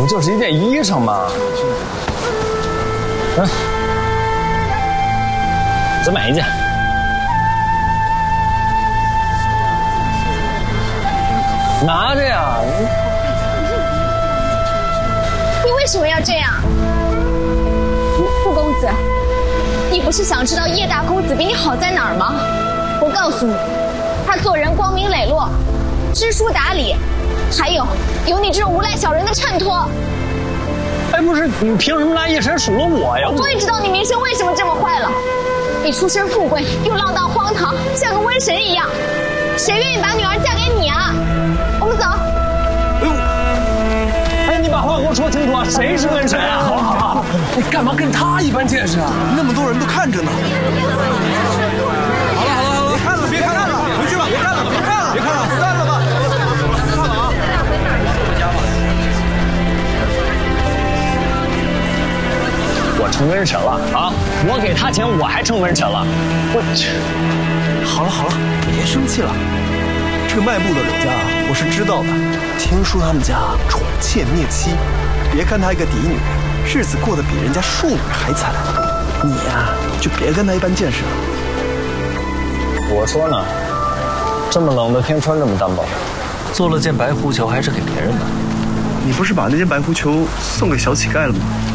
不就是一件衣裳吗？嗯，再买一件。拿着呀！ 你为什么要这样？傅公子，你不是想知道叶大公子比你好在哪儿吗？我告诉你，他做人光明磊落，知书达理，还有你这种无赖小人的衬托。 哎，不是，你凭什么拿叶神数落我呀？ 我终于知道你名声为什么这么坏了。你出身富贵，又浪荡荒唐，像个瘟神一样，谁愿意把女儿嫁给你啊？我们走。 哎呦，哎，你把话给我说清楚啊！谁是瘟神啊？好好好， 你干嘛跟他一般见识啊？ 那么多人都看着呢。 好了，别看了，回去吧，别看了，散了吧。看了啊。 我成瘟神了啊！我给他钱，我还成瘟神了。我去。 好了，别生气了。这个卖布的柳家我是知道的，听说他们家宠妾灭妻，别看她一个嫡女，日子过得比人家庶女还惨。你呀，就别跟她一般见识了。 我说呢，这么冷的天穿这么单薄， 做了件白狐裘还是给别人的。 你不是把那件白狐裘送给小乞丐了吗？